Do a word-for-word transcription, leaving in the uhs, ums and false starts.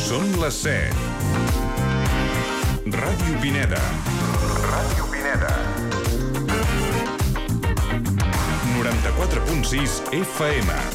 Són les set. Ràdio Pineda. Ràdio Pineda. noranta-quatre punt sis F M.